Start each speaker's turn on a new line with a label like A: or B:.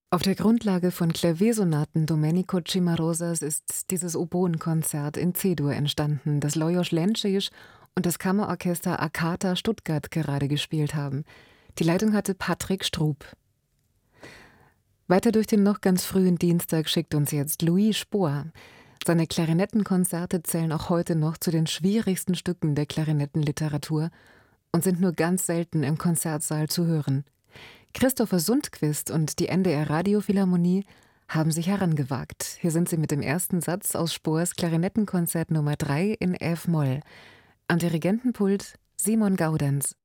A: Auf der Grundlage von Klaviersonaten Domenico Cimarosas ist dieses Oboenkonzert in C-Dur entstanden, das Lajos Lencsés und das Kammerorchester Arcata Stuttgart gerade gespielt haben. Die Leitung hatte Patrick Strub. Weiter durch den noch ganz frühen Dienstag schickt uns jetzt Louis Spohr. Seine Klarinettenkonzerte zählen auch heute noch zu den schwierigsten Stücken der Klarinettenliteratur und sind nur ganz selten im Konzertsaal zu hören. Christopher Sundquist und die NDR Radiophilharmonie haben sich herangewagt. Hier sind sie mit dem ersten Satz aus Spohrs Klarinettenkonzert Nummer 3 in F-Moll. Am Dirigentenpult Simon Gaudenz.